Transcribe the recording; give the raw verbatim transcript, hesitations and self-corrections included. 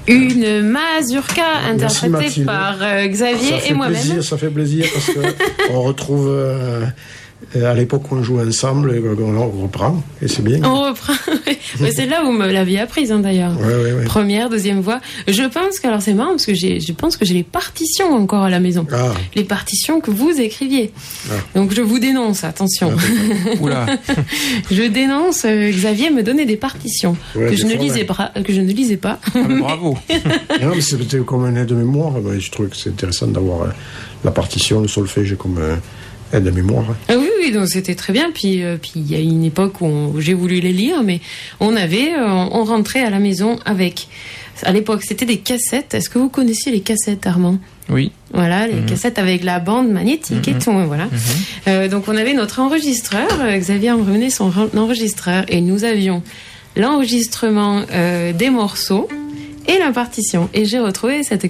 Une mazurka interprétée par euh, Xavier et moi-même. Plaisir, ça fait plaisir parce qu'on retrouve euh, à l'époque où on jouait ensemble, et on reprend et c'est bien. On reprend. Mais c'est là où vous me l'aviez apprise hein, d'ailleurs. Ouais, ouais, ouais. Première, deuxième voix. Je pense que alors c'est marrant parce que j'ai, je pense que j'ai les partitions encore à la maison. Ah. Les partitions que vous écriviez. Ah. Donc je vous dénonce, attention. Ah, Oula. Je dénonce. euh, Xavier me donnait des partitions Ouais, que je des ne fois, lisais ouais. pas, que je ne lisais pas. Ah, mais bravo. Non, mais c'était comme un aide-mémoire. Ben, je trouvais que c'est intéressant d'avoir euh, la partition, le solfège comme euh, aide-mémoire. Ah oui, oui, donc c'était très bien. Puis, euh, puis il y a une époque où, on- où j'ai voulu les lire, mais on avait, euh, on rentrait à la maison avec. À l'époque, c'était des cassettes. Est-ce que vous connaissiez les cassettes, Armand? Oui. Voilà, les cassettes avec la bande magnétique et tout, voilà. Euh, donc on avait notre enregistreur, euh, Xavier emmenait son ren- enregistreur et nous avions l'enregistrement euh, des morceaux et la partition. Et j'ai retrouvé cette